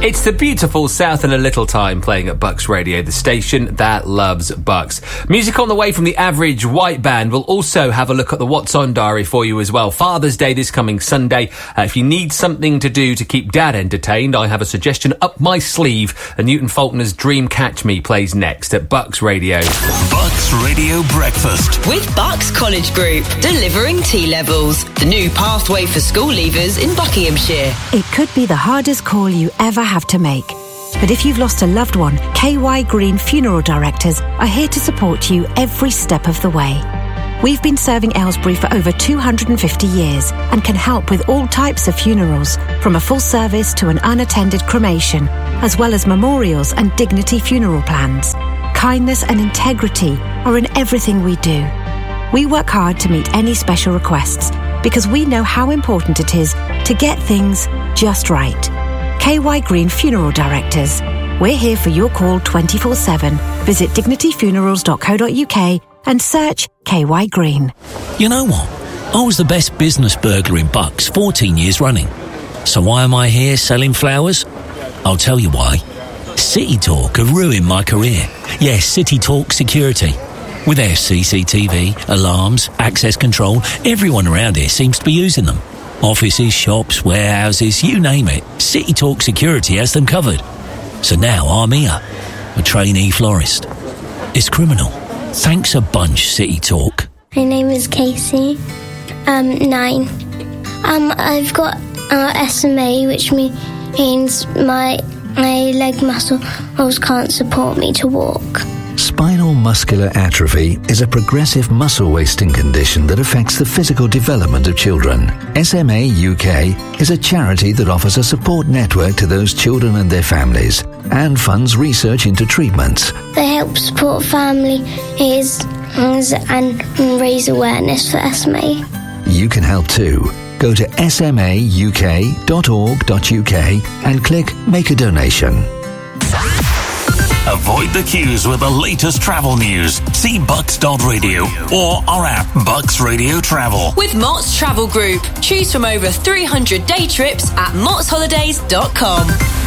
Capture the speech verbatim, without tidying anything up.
It's the beautiful South in a Little Time playing at Bucks Radio, the station that loves Bucks. Music on the way from the Average White Band. We'll also have a look at the What's On diary for you as well. Father's Day this coming Sunday. Uh, if you need something to do to keep Dad entertained, I have a suggestion up my sleeve. And Newton Faulkner's Dream Catch Me plays next at Bucks Radio. Bucks Radio Breakfast. With Bucks College Group, delivering T-levels. The new pathway for school leavers in Buckinghamshire. It could be the hardest call you ever have to make. But if you've lost a loved one, K Y Green Funeral Directors are here to support you every step of the way. We've been serving Aylesbury for over two hundred fifty years and can help with all types of funerals, from a full service to an unattended cremation, as well as memorials and dignity funeral plans. Kindness and integrity are in everything we do. We work hard to meet any special requests because we know how important it is to get things just right. K Y Green Funeral Directors. We're here for your call twenty-four seven. Visit dignity funerals dot co dot uk and search K Y Green. You know what? I was the best business burglar in Bucks fourteen years running. So why am I here selling flowers? I'll tell you why. City Talk have ruined my career. Yes, City Talk Security. With their C C T V, alarms, access control, everyone around here seems to be using them. Offices, shops, warehouses, you name it. City Talk Security has them covered. So now I'm here, a trainee florist. It's criminal. Thanks a bunch, City Talk. My name is Casey. Um, nine. Um, I've got uh, S M A, which means my my leg muscles can't support me to walk. Spinal muscular atrophy is a progressive muscle wasting condition that affects the physical development of children. S M A U K is a charity that offers a support network to those children and their families and funds research into treatments. They help support families and raise awareness for S M A. You can help too. Go to s m a u k dot org dot u k and click Make a Donation. Avoid the queues with the latest travel news. See bucks dot radio or our app, Bucks Radio Travel. With Mott's Travel Group. Choose from over three hundred day trips at motts holidays dot com.